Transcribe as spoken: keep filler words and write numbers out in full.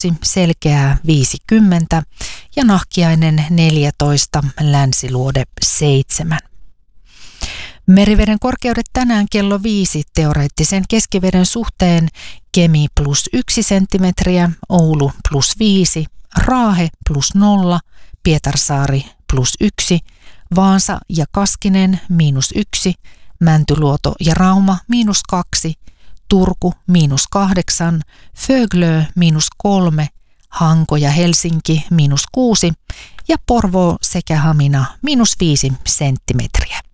Selkeää viisikymmentä ja Nahkiainen neljätoista, Länsiluode seitsemän. Meriveden korkeudet tänään kello viisi teoreettisen keskiveden suhteen: Kemi plus yksi senttimetriä, Oulu plus viisi, Raahe plus nolla, Pietarsaari plus yksi, Vaasa ja Kaskinen miinus yksi, Mäntyluoto ja Rauma miinus kaksi, Turku miinus kahdeksan, Föglö miinus kolme, Hanko ja Helsinki miinus kuusi ja Porvoo sekä Hamina miinus viisi senttimetriä.